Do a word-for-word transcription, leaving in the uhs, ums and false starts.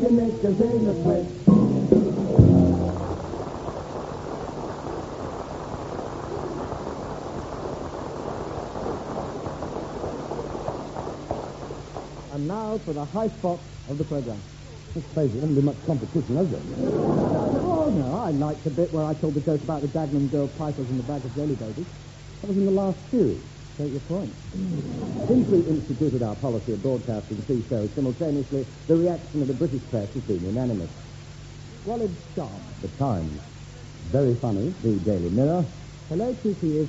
your knickers in a twist. And now for the high spot of the programme. Let's face it, there hasn't been much competition, has there? Oh, no, I liked the bit where I told the joke about the Dagenham girl pipers and the bag of jelly babies. That was in the last series. Take your point. Since we instituted our policy of broadcasting two shows simultaneously, the reaction of the British press has been unanimous. Squalid sharp. The Times, very funny. The Daily Mirror, Hello, T T is